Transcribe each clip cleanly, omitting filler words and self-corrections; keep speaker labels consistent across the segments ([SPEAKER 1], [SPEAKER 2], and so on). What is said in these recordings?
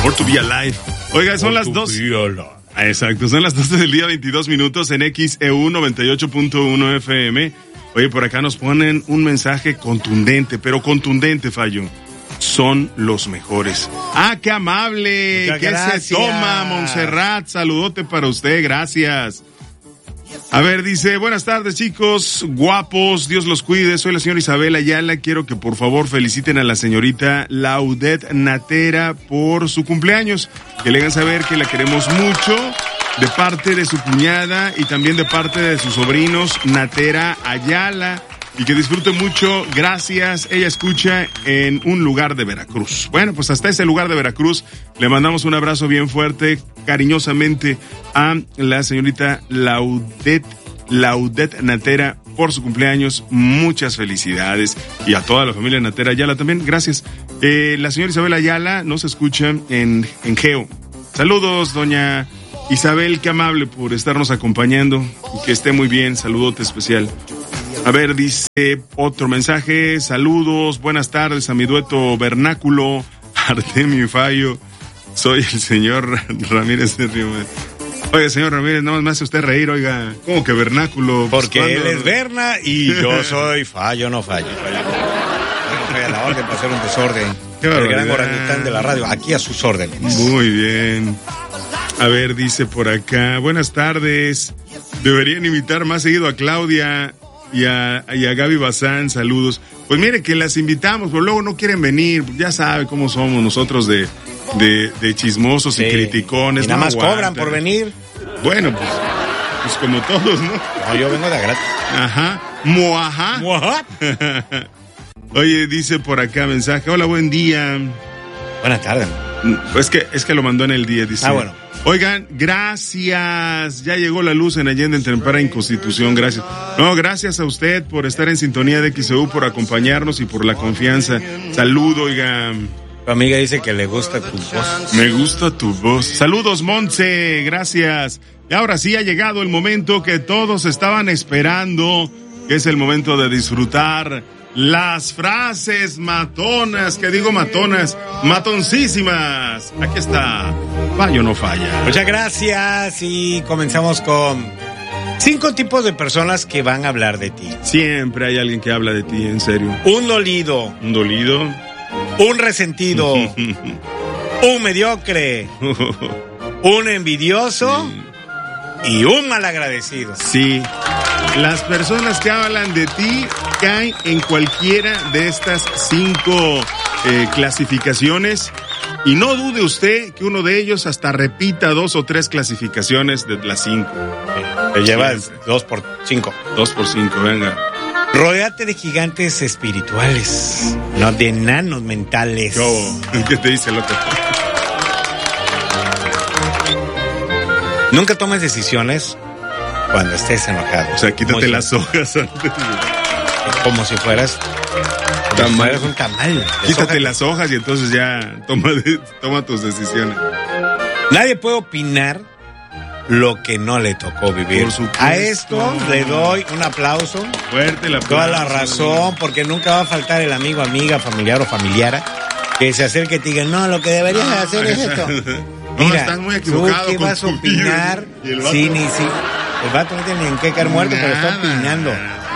[SPEAKER 1] More to be alive. Oiga, son las 2. Exacto, son las 12 del día, 22 minutos en XEU 98.1 FM. Oye, por acá nos ponen un mensaje contundente, pero contundente, Fallo. Son los mejores. ¡Ah, qué amable!
[SPEAKER 2] Muchas
[SPEAKER 1] ¿Qué
[SPEAKER 2] gracias.
[SPEAKER 1] se toma, Montserrat? Saludote para usted, gracias. A ver, dice, buenas tardes, chicos, guapos, Dios los cuide, soy la señora Isabel Ayala, quiero que por favor feliciten a la señorita Laudet Natera por su cumpleaños, que le hagan saber que la queremos mucho, de parte de su cuñada y también de parte de sus sobrinos Natera Ayala, y que disfrute mucho, gracias, ella escucha en un lugar de Veracruz. Bueno, pues hasta ese lugar de Veracruz le mandamos un abrazo bien fuerte, cariñosamente a la señorita Laudet Natera por su cumpleaños, muchas felicidades, y a toda la familia Natera Ayala también, gracias. La señora Isabel Ayala nos escucha en Geo. Saludos, doña Isabel, qué amable por estarnos acompañando, y que esté muy bien, saludote especial. A ver, dice otro mensaje, saludos, buenas tardes a mi dueto vernáculo, Artemio y Fallo, soy el señor Ramírez de Río. Oiga, señor Ramírez, nada más me hace usted reír, oiga, ¿cómo que vernáculo?
[SPEAKER 2] Porque
[SPEAKER 1] pues,
[SPEAKER 2] él es Berna y yo soy Fallo, no fallo. Estoy a la orden para hacer un desorden. El gran orangután de la radio, aquí a sus órdenes.
[SPEAKER 1] Muy bien. A ver, dice por acá, buenas tardes, deberían invitar más seguido a Claudia y a Gaby Bazán, saludos. Pues mire que las invitamos, pero luego no quieren venir, ya sabe cómo somos nosotros de chismosos, sí, y criticones.
[SPEAKER 2] Y nada más cobran por venir.
[SPEAKER 1] Bueno, pues como todos, ¿no?
[SPEAKER 2] No, yo vengo de gratis.
[SPEAKER 1] Ajá, moajá. Oye, dice por acá mensaje, hola, buen día.
[SPEAKER 2] Buenas tardes.
[SPEAKER 1] Es que lo mandó en el día, dice.
[SPEAKER 2] Ah, bueno.
[SPEAKER 1] Oigan, gracias. Ya llegó la luz en Allende, en Tempera, en Constitución. Gracias. No, gracias a usted por estar en sintonía de XEU, por acompañarnos y por la confianza. Saludo, oiga.
[SPEAKER 2] Tu amiga dice que le gusta tu voz.
[SPEAKER 1] Me gusta tu voz. Saludos, Montse. Gracias. Y ahora sí ha llegado el momento que todos estaban esperando, que es el momento de disfrutar las frases matonas, que digo matonas, matoncísimas. Aquí está, Fallo no falla.
[SPEAKER 2] Muchas gracias y comenzamos con 5 tipos de personas que van a hablar de ti.
[SPEAKER 1] Siempre hay alguien que habla de ti, en serio.
[SPEAKER 2] Un dolido.
[SPEAKER 1] Un dolido.
[SPEAKER 2] Un resentido. Un mediocre. Un envidioso. Y un malagradecido.
[SPEAKER 1] Sí. Las personas que hablan de ti caen en cualquiera de estas 5 clasificaciones, y no dude usted que uno de ellos hasta repita 2 o 3 clasificaciones de las 5.
[SPEAKER 2] Te llevas 2 por 5.
[SPEAKER 1] 2 por 5, venga.
[SPEAKER 2] Rodéate de gigantes espirituales, no de enanos mentales.
[SPEAKER 1] ¿Qué te dice, loco?
[SPEAKER 2] Nunca tomes decisiones cuando estés enojado.
[SPEAKER 1] O sea, quítate las hojas antes.
[SPEAKER 2] Como si fueras un tamal.
[SPEAKER 1] Quítate las hojas y entonces ya toma tus decisiones.
[SPEAKER 2] Nadie puede opinar lo que no le tocó vivir. A esto le doy un aplauso.
[SPEAKER 1] Fuerte el aplauso.
[SPEAKER 2] Toda la razón, porque nunca va a faltar el amigo, amiga, familiar o familiara que se acerque y te diga, no, lo que deberías hacer es esto. Mira,
[SPEAKER 1] no, estás muy equivocado.
[SPEAKER 2] ¿tú qué vas a opinar? Sí, ni sí. El vato no tiene ni en qué caer muerto, pero está opinando.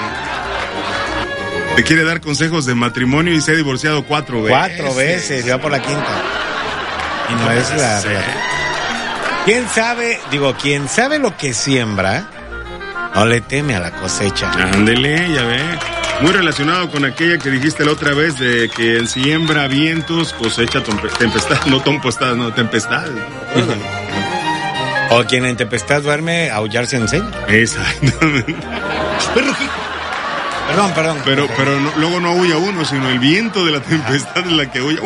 [SPEAKER 1] Te quiere dar consejos de matrimonio y se ha divorciado 4 veces.
[SPEAKER 2] 4 veces, ya por la 5ª. Y no es la realidad. Quien sabe lo que siembra, no le teme a la cosecha.
[SPEAKER 1] Ándele, ya ve. Muy relacionado con aquella que dijiste la otra vez de que el siembra vientos, cosecha tempestad.
[SPEAKER 2] O quien en tempestad duerme, aullar se enseña.
[SPEAKER 1] Exactamente.
[SPEAKER 2] Perdón.
[SPEAKER 1] Pero luego no aúlla uno, sino el viento de la tempestad es la que aúlla.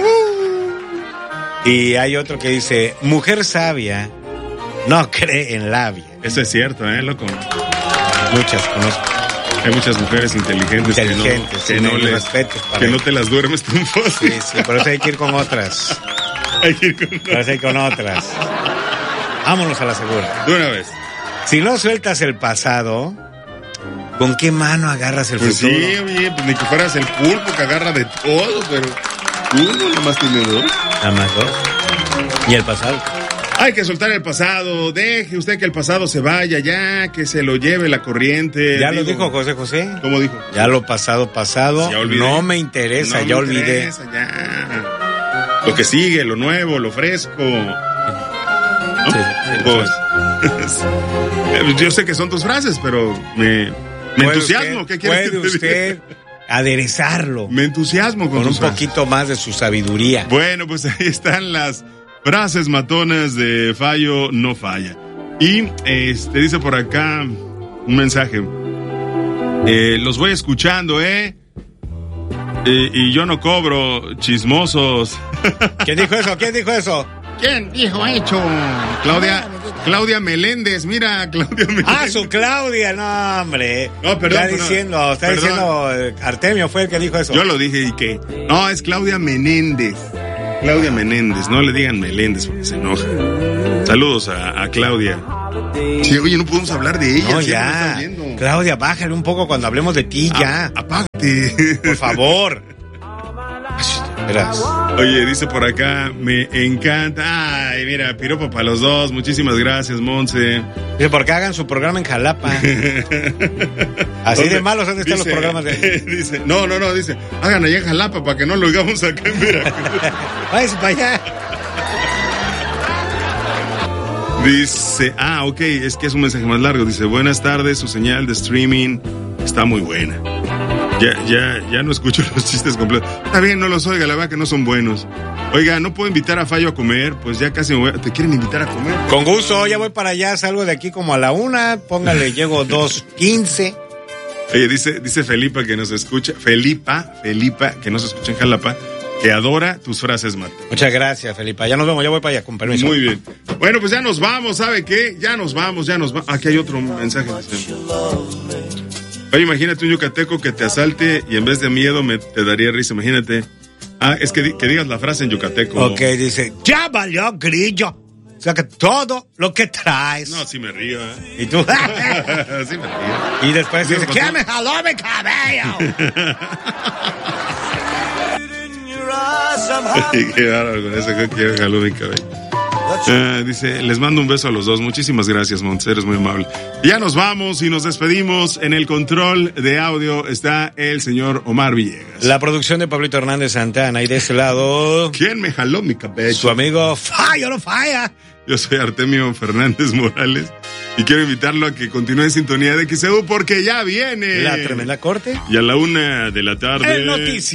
[SPEAKER 2] Y hay otro que dice, mujer sabia no cree en labia.
[SPEAKER 1] Eso es cierto, loco.
[SPEAKER 2] Muchas conozco.
[SPEAKER 1] Hay muchas mujeres inteligentes que no te las duermes tan fácil.
[SPEAKER 2] Sí, por eso hay que ir con otras. Vámonos a la segura.
[SPEAKER 1] De una vez.
[SPEAKER 2] Si no sueltas el pasado, ¿con qué mano agarras el futuro?
[SPEAKER 1] Sí, oye, pues ni que fueras el pulpo que agarra de todo, pero uno nomás tiene 2.
[SPEAKER 2] Nada más 2. ¿Y el pasado?
[SPEAKER 1] Hay que soltar el pasado, deje usted que el pasado se vaya ya, que se lo lleve la corriente.
[SPEAKER 2] Ya lo dijo José José.
[SPEAKER 1] ¿Cómo dijo?
[SPEAKER 2] Ya lo pasado, no me interesa, ya olvidé.
[SPEAKER 1] Ya. Lo que sigue, lo nuevo, lo fresco. ¿No?
[SPEAKER 2] Sí,
[SPEAKER 1] pues, yo sé que son tus frases, pero me entusiasmo. ¿Qué quieres que te
[SPEAKER 2] usted aderezarlo?
[SPEAKER 1] Me entusiasmo con
[SPEAKER 2] un poquito más de su sabiduría.
[SPEAKER 1] Bueno, pues ahí están las frases matonas de Fallo No Falla. Y dice por acá un mensaje. Los voy escuchando, y yo no cobro, chismosos.
[SPEAKER 2] ¿Quién dijo eso? ¿Quién dijo eso?
[SPEAKER 1] ¿Quién dijo hecho? Claudia Meléndez, mira, Claudia Meléndez.
[SPEAKER 2] Ah, su Claudia, no, hombre.
[SPEAKER 1] No, perdón.
[SPEAKER 2] Está diciendo Artemio fue el que dijo eso.
[SPEAKER 1] Yo lo dije y que. No, es Claudia Menéndez. Claudia Menéndez, no le digan Meléndez porque se enoja. Saludos a Claudia. Sí, oye, no podemos hablar de ella.
[SPEAKER 2] No, ya. Claudia, bájale un poco cuando hablemos de ti, ya.
[SPEAKER 1] Apágate.
[SPEAKER 2] Por favor. Verás.
[SPEAKER 1] Oye, dice por acá, me encanta. Ay, mira, piropo para los dos. Muchísimas gracias, Monse.
[SPEAKER 2] Dice, porque hagan su programa en Jalapa. Así de malos han de estar los programas de...
[SPEAKER 1] Dice, no, dice, hagan allá en Jalapa para que no lo hagamos acá en Veracruz.
[SPEAKER 2] Váyase para allá.
[SPEAKER 1] Dice, ok, es que es un mensaje más largo. Dice, buenas tardes, su señal de streaming está muy buena. Ya no escucho los chistes completos. Está bien, no los oiga, la verdad que no son buenos. Oiga, ¿no puedo invitar a Fallo a comer? Pues ya casi me voy. ¿Te quieren invitar a comer?
[SPEAKER 2] Con gusto, ya voy para allá, salgo de aquí como a la 1, póngale, llego 2:15.
[SPEAKER 1] Oye, dice Felipa que nos escucha, Felipa que nos escucha en Jalapa, que adora tus frases, Mato.
[SPEAKER 2] Muchas gracias, Felipa, ya nos vemos, ya voy para allá, con permiso.
[SPEAKER 1] Muy bien. Bueno, pues ya nos vamos, ¿sabe qué? Ya nos vamos. Aquí hay otro mensaje. Oye, imagínate un yucateco que te asalte y en vez de miedo te daría risa, imagínate. Es que digas la frase en yucateco.
[SPEAKER 2] Ok, dice, ya valió grillo. O sea que todo lo que traes.
[SPEAKER 1] No, sí me río,
[SPEAKER 2] ¿Y tú?
[SPEAKER 1] Sí me río.
[SPEAKER 2] Y después dice, ¿quién me jaló mi cabello?
[SPEAKER 1] Qué bárbaro con eso, que quiero jaló mi cabello. Dice, les mando un beso a los dos. Muchísimas gracias, Montse, eres muy amable. Ya nos vamos y nos despedimos. En el control de audio está el señor Omar Villegas.
[SPEAKER 2] La producción de Pablito Hernández Santana. Y de ese lado...
[SPEAKER 1] ¿Quién me jaló mi cabello?
[SPEAKER 2] Su amigo Fallo No Falla.
[SPEAKER 1] Yo soy Artemio Fernández Morales y quiero invitarlo a que continúe en sintonía de XEU porque ya viene
[SPEAKER 2] La Tremenda Corte.
[SPEAKER 1] Y a la 1:00 p.m.
[SPEAKER 2] El noticiero.